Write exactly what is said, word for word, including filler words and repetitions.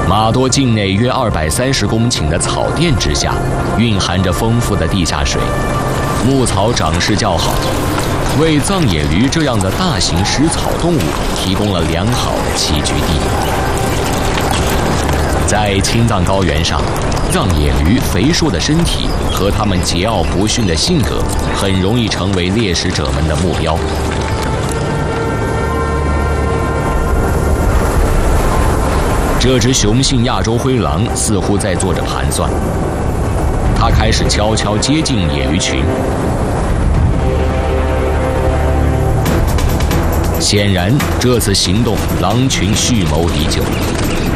马多境内约二百三十公顷的草甸之下，蕴含着丰富的地下水，牧草长势较好，为藏野驴这样的大型食草动物提供了良好的栖居地。在青藏高原上，藏野驴肥硕的身体和它们桀骜不驯的性格，很容易成为猎食者们的目标。这只雄性亚洲灰狼似乎在做着盘算，它开始悄悄接近野驴群。显然，这次行动狼群蓄谋已久。